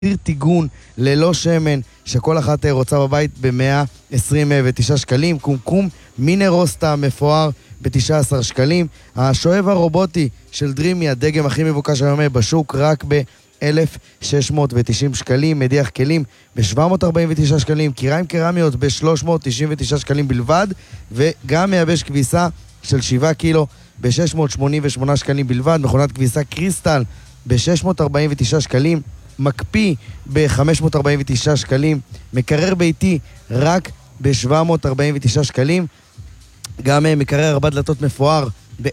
טיגון ללא שמן שכל אחת רוצה בבית ב-129 שקלים. קומקום מינרוסטה מפואר ב-19 שקלים. השואב הרובוטי של דרימי, הדגם הכי מבוקש היום בשוק, רק ב-1,690 שקלים. מדיח כלים ב-749 שקלים. קיריים קרמיות ב-399 שקלים בלבד, וגם מייבש כביסה של 7 קילו ב-688 שקלים בלבד. מכונת כביסה קריסטל ב-649 שקלים. מקפיא ב-549 שקלים. מקרר ביתי רק ב-749 שקלים. גם מקרר 4 דלתות מפואר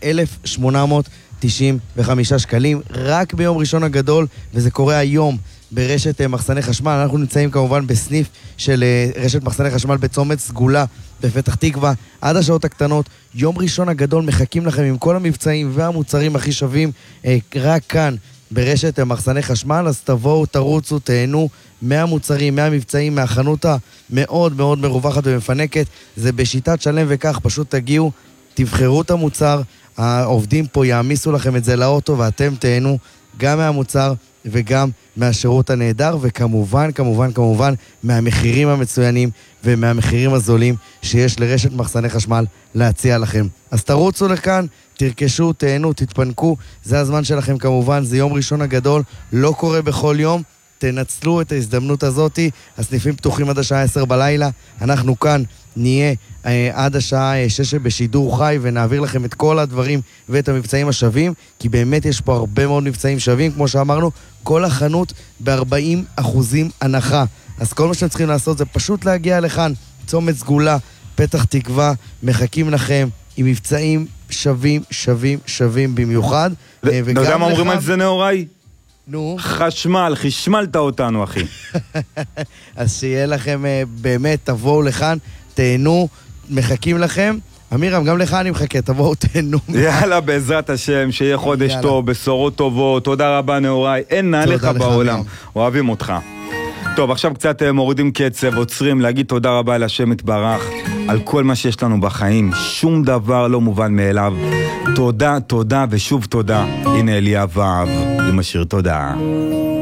ב-1,895 שקלים. רק ביום ראשון הגדול, וזה קורה היום ברשת מחסני חשמל. אנחנו נמצאים כמובן בסניף של רשת מחסני חשמל בצומת סגולה בפתח תקווה. עד השעות הקטנות, יום ראשון הגדול מחכים לכם עם כל המבצעים והמוצרים הכי שווים רק כאן ברשת מחסני חשמל. אז תבואו, תרוצו, תהנו מהמוצרים, מהמבצעים, מהחנות המאוד מאוד מרווחת ומפנקת. זה בשיטת שלם וכך, פשוט תגיעו, תבחרו את המוצר, העובדים פה יעמיסו לכם את זה לאוטו, ואתם תהנו גם מהמוצר וגם מהשירות הנהדר, וכמובן, כמובן, כמובן, מהמחירים המצוינים ומהמחירים הזולים שיש לרשת מחסני חשמל להציע לכם. אז תרוצו לכאן, תרכשו, תהנו, תתפנקו, זה הזמן שלכם כמובן, זה יום ראשון הגדול, לא קורה בכל יום, תנצלו את ההזדמנות הזאת. הסניפים פתוחים עד השעה 10 בלילה, אנחנו כאן נהיה עד השעה 6 בשידור חי, ונעביר לכם את כל הדברים ואת המבצעים השווים, כי באמת יש פה הרבה מאוד מבצעים שווים, כמו שאמרנו, כל החנות ב-40% הנחה. אז כל מה שאתם צריכים לעשות זה פשוט להגיע לכאן, צומת סגולה, פתח תקווה, מחכים לכם עם מבצעים שווים, שווים, שווים במיוחד. אתה יודע מה אומרים על זה, נאורי? נו. חשמל, חשמלת אותנו, אחי. אז שיהיה לכם באמת, תבואו לכאן, תהנו, מחכים לכם. אמירם, גם לך אני מחכה, תבואו, תהנו. יאללה, בעזרת השם, שיהיה חודש טוב, בשורות טובות. תודה רבה, נאורי. אין נעליך בעולם. אוהבים אותך. טוב, עכשיו קצת מורידים קצב, עוצרים, להגיד תודה רבה לשם יתברך על כל מה שיש לנו בחיים. שום דבר לא מובן מאליו. תודה, תודה ושוב תודה. הנה אליאב ואהב עם השיר תודה.